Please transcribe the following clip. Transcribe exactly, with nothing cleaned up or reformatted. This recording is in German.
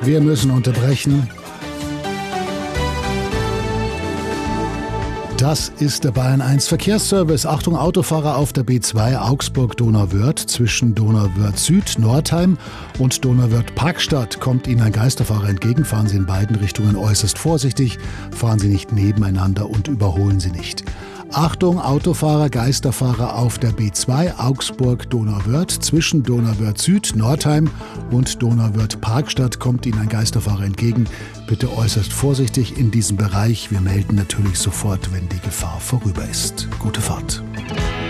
Wir müssen unterbrechen. Das ist der Bayern eins Verkehrsservice. Achtung, Autofahrer auf der B zwei Augsburg-Donauwörth zwischen Donauwörth Süd, Nordheim und Donauwörth Parkstadt kommt Ihnen ein Geisterfahrer entgegen. Fahren Sie in beiden Richtungen äußerst vorsichtig, fahren Sie nicht nebeneinander und überholen Sie nicht. Achtung, Autofahrer, Geisterfahrer auf der B zwei Augsburg-Donauwörth zwischen Donauwörth Süd, Nordheim und Donauwörth Parkstadt kommt Ihnen ein Geisterfahrer entgegen. Bitte äußerst vorsichtig in diesem Bereich. Wir melden natürlich sofort, wenn die Gefahr vorüber ist. Gute Fahrt.